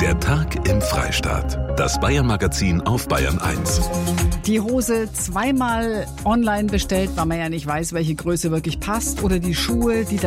Der Tag im Freistaat. Das Bayern-Magazin auf Bayern 1. Die Hose zweimal online bestellt, weil man ja nicht weiß, welche Größe wirklich passt. Oder die Schuhe, die